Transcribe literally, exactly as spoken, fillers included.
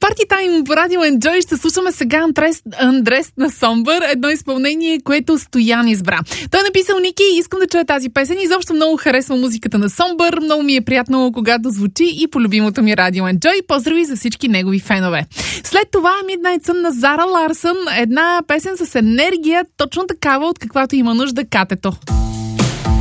Парти тайм по радио Enjoy ще слушаме сега Андрес, Андрес на Somber, едно изпълнение, което Стоян избра. Той е написал: Ники, искам да чуя тази песен. Изобщо много харесва музиката на Somber. Много ми е приятно, когато звучи и по любимото ми радио Enjoy. Поздрави за всички негови фенове. След това Midnight Sun на Зара Ларсън, една песен с енергия, точно такава, от каквато има нужда катето.